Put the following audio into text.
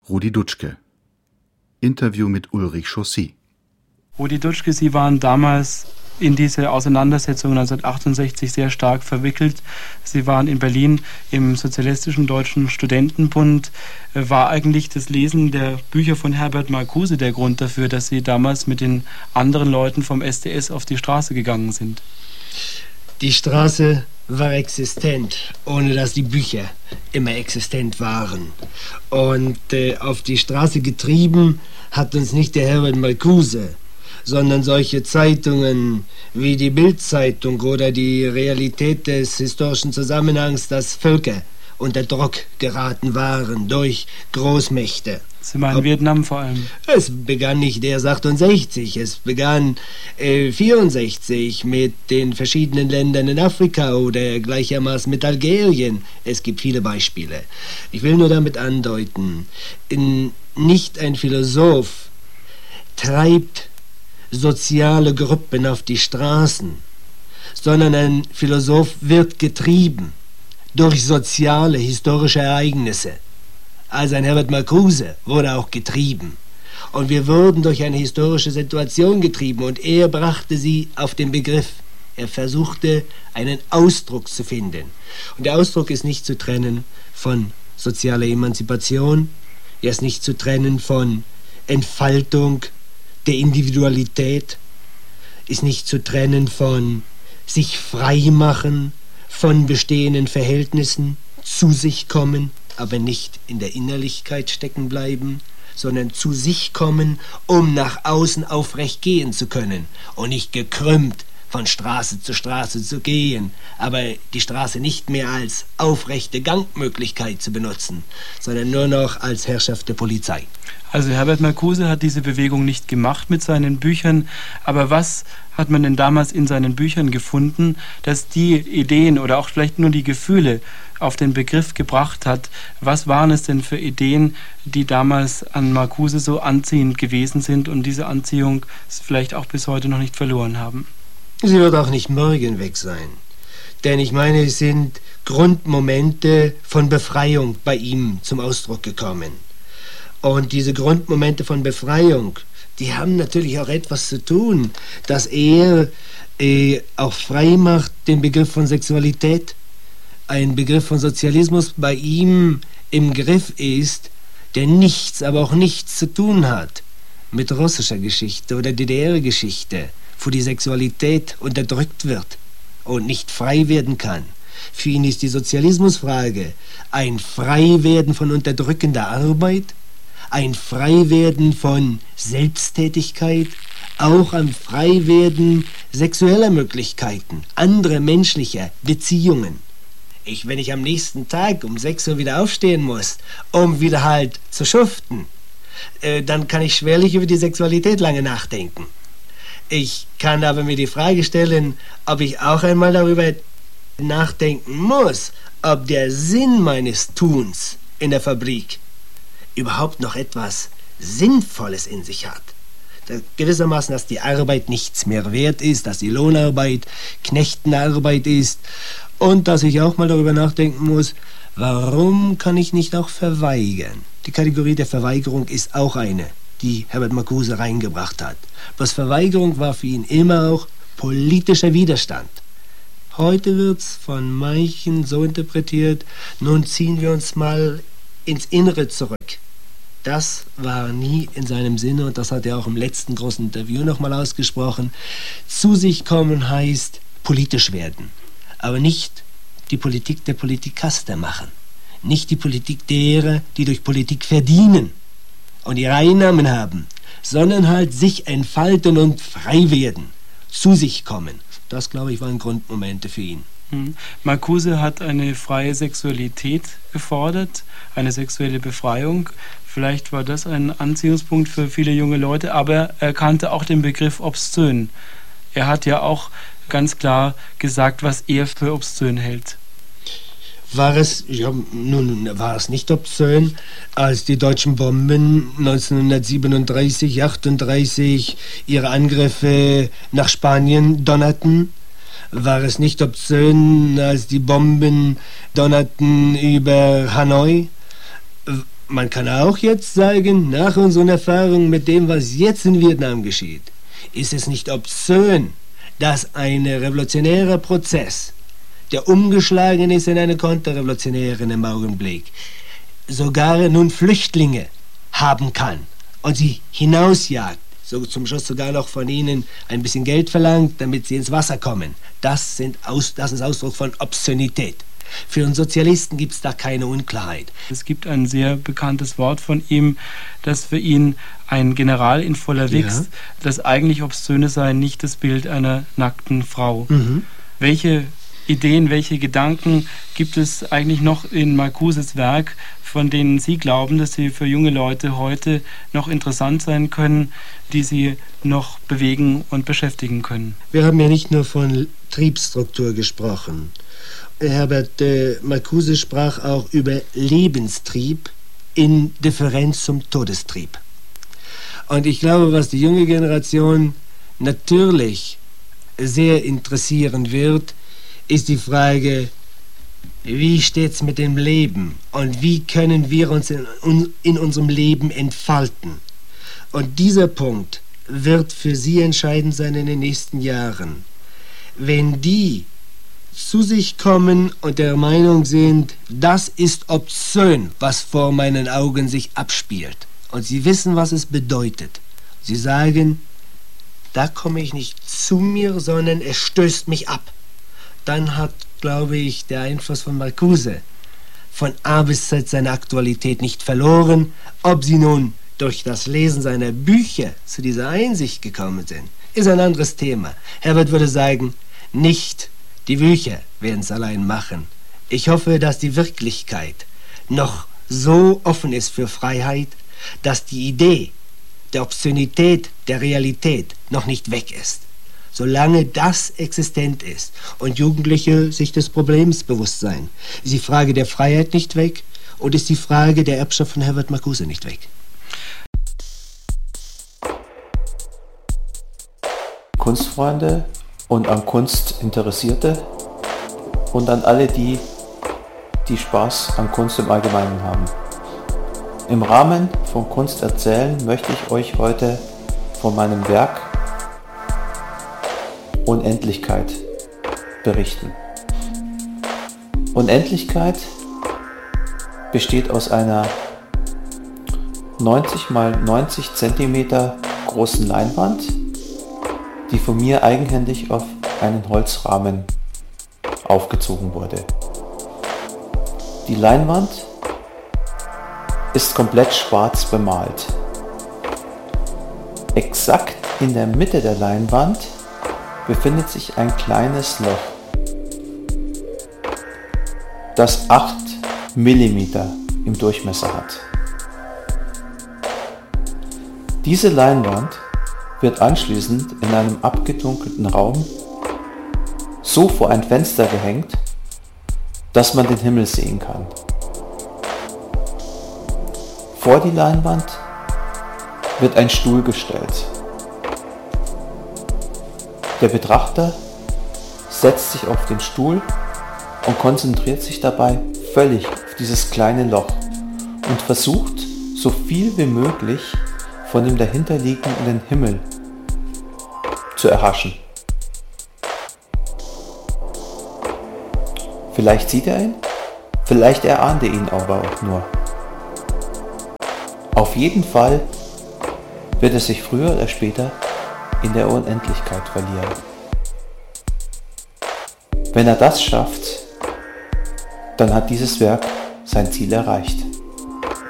Rudi Dutschke. Interview mit Ulrich Chaussy. Rudi Dutschke, Sie waren damals in diese Auseinandersetzung 1968 sehr stark verwickelt. Sie waren in Berlin im Sozialistischen Deutschen Studentenbund. War eigentlich das Lesen der Bücher von Herbert Marcuse der Grund dafür, dass Sie damals mit den anderen Leuten vom SDS auf die Straße gegangen sind? Die Straße war existent, ohne dass die Bücher immer existent waren. Und auf die Straße getrieben hat uns nicht der Herbert Marcuse, sondern solche Zeitungen wie die Bild-Zeitung oder die Realität des historischen Zusammenhangs, dass Völker unter Druck geraten waren durch Großmächte. Sie meinen Vietnam vor allem? Es begann nicht erst 68, es begann 64 mit den verschiedenen Ländern in Afrika oder gleichermaßen mit Algerien. Es gibt viele Beispiele. Ich will nur damit andeuten, nicht ein Philosoph treibt soziale Gruppen auf die Straßen, sondern ein Philosoph wird getrieben durch soziale, historische Ereignisse. Also ein Herbert Marcuse wurde auch getrieben. Und wir wurden durch eine historische Situation getrieben und er brachte sie auf den Begriff. Er versuchte, einen Ausdruck zu finden. Und der Ausdruck ist nicht zu trennen von sozialer Emanzipation, er ist nicht zu trennen von Entfaltung der Individualität, ist nicht zu trennen von sich freimachen von bestehenden Verhältnissen, zu sich kommen, aber nicht in der Innerlichkeit stecken bleiben, sondern zu sich kommen, um nach außen aufrecht gehen zu können und nicht gekrümmt von Straße zu gehen, aber die Straße nicht mehr als aufrechte Gangmöglichkeit zu benutzen, sondern nur noch als Herrschaft der Polizei. Also Herbert Marcuse hat diese Bewegung nicht gemacht mit seinen Büchern, aber was hat man denn damals in seinen Büchern gefunden, dass die Ideen oder auch vielleicht nur die Gefühle auf den Begriff gebracht hat? Was waren es denn für Ideen, die damals an Marcuse so anziehend gewesen sind und diese Anziehung vielleicht auch bis heute noch nicht verloren haben? Sie wird auch nicht morgen weg sein. Denn ich meine, es sind Grundmomente von Befreiung bei ihm zum Ausdruck gekommen. Und diese Grundmomente von Befreiung, die haben natürlich auch etwas zu tun, dass er auch frei macht den Begriff von Sexualität. Ein Begriff von Sozialismus bei ihm im Griff ist, der nichts, aber auch nichts zu tun hat mit russischer Geschichte oder DDR-Geschichte, wo die Sexualität unterdrückt wird und nicht frei werden kann. Für ihn ist die Sozialismusfrage ein Freiwerden von unterdrückender Arbeit, ein Freiwerden von Selbsttätigkeit, auch ein Freiwerden sexueller Möglichkeiten, anderer menschlicher Beziehungen. Wenn ich am nächsten Tag um 6 Uhr wieder aufstehen muss, um wieder halt zu schuften, dann kann ich schwerlich über die Sexualität lange nachdenken. Ich kann aber mir die Frage stellen, ob ich auch einmal darüber nachdenken muss, ob der Sinn meines Tuns in der Fabrik überhaupt noch etwas Sinnvolles in sich hat. Gewissermaßen, dass die Arbeit nichts mehr wert ist, dass die Lohnarbeit Knechtenarbeit ist und dass ich auch mal darüber nachdenken muss, warum kann ich nicht auch verweigern? Die Kategorie der Verweigerung ist auch eine, die Herbert Marcuse reingebracht hat. Bloß Verweigerung war für ihn immer auch politischer Widerstand. Heute wird's von manchen so interpretiert, nun ziehen wir uns mal ins Innere zurück. Das war nie in seinem Sinne und das hat er auch im letzten großen Interview nochmal ausgesprochen. Zu sich kommen heißt politisch werden, aber nicht die Politik der Politikaster machen, nicht die Politik derer, die durch Politik verdienen und ihre Einnahmen haben, sondern halt sich entfalten und frei werden, zu sich kommen. Das, glaube ich, waren Grundmomente für ihn. Marcuse hat eine freie Sexualität gefordert, eine sexuelle Befreiung. Vielleicht war das ein Anziehungspunkt für viele junge Leute, aber er kannte auch den Begriff obszön. Er hat ja auch ganz klar gesagt, was er für obszön hält. War es nicht obszön, als die deutschen Bomben 1937, 38 ihre Angriffe nach Spanien donnerten? War es nicht obszön, als die Bomben donnerten über Hanoi? Man kann auch jetzt sagen, nach unseren Erfahrungen mit dem, was jetzt in Vietnam geschieht, ist es nicht obszön, dass ein revolutionärer Prozess, der umgeschlagen ist in einen konterrevolutionären im Augenblick, sogar nun Flüchtlinge haben kann und sie hinausjagt, so zum Schluss sogar noch von ihnen ein bisschen Geld verlangt, damit sie ins Wasser kommen. Das ist Ausdruck von Obszönität. Für uns Sozialisten gibt es da keine Unklarheit. Es gibt ein sehr bekanntes Wort von ihm, das für ihn ein General in voller Wichs, das eigentlich Obszöne sei, nicht das Bild einer nackten Frau. Welche Ideen, welche Gedanken gibt es eigentlich noch in Marcuses Werk, von denen Sie glauben, dass sie für junge Leute heute noch interessant sein können, die sie noch bewegen und beschäftigen können? Wir haben ja nicht nur von Triebstruktur gesprochen. Herbert Marcuse sprach auch über Lebenstrieb in Differenz zum Todestrieb. Und ich glaube, was die junge Generation natürlich sehr interessieren wird, ist die Frage, wie steht's mit dem Leben und wie können wir uns in unserem Leben entfalten? Und dieser Punkt wird für sie entscheidend sein in den nächsten Jahren. Wenn die zu sich kommen und der Meinung sind, das ist obszön, was vor meinen Augen sich abspielt, und sie wissen, was es bedeutet. Sie sagen, da komme ich nicht zu mir, sondern es stößt mich ab. Dann hat, glaube ich, der Einfluss von Marcuse von A bis Z seine Aktualität nicht verloren. Ob sie nun durch das Lesen seiner Bücher zu dieser Einsicht gekommen sind, ist ein anderes Thema. Herbert würde sagen, nicht die Bücher werden es allein machen. Ich hoffe, dass die Wirklichkeit noch so offen ist für Freiheit, dass die Idee der Obszönität der Realität noch nicht weg ist. Solange das existent ist und Jugendliche sich des Problems bewusst sein, ist die Frage der Freiheit nicht weg und ist die Frage der Erbschaft von Herbert Marcuse nicht weg. Kunstfreunde und an Kunst Interessierte und an alle die, die Spaß an Kunst im Allgemeinen haben. Im Rahmen von Kunst erzählen möchte ich euch heute von meinem Werk Unendlichkeit berichten. Unendlichkeit besteht aus einer 90 x 90 cm großen Leinwand, die von mir eigenhändig auf einen Holzrahmen aufgezogen wurde. Die Leinwand ist komplett schwarz bemalt. Exakt in der Mitte der Leinwand befindet sich ein kleines Loch, das 8 mm im Durchmesser hat. Diese Leinwand wird anschließend in einem abgedunkelten Raum so vor ein Fenster gehängt, dass man den Himmel sehen kann. Vor die Leinwand wird ein Stuhl gestellt. Der Betrachter setzt sich auf den Stuhl und konzentriert sich dabei völlig auf dieses kleine Loch und versucht, so viel wie möglich von dem dahinterliegenden Himmel zu erhaschen. Vielleicht sieht er ihn, vielleicht erahnt er ihn aber auch nur. Auf jeden Fall wird er sich früher oder später in der Unendlichkeit verlieren. Wenn er das schafft, dann hat dieses Werk sein Ziel erreicht.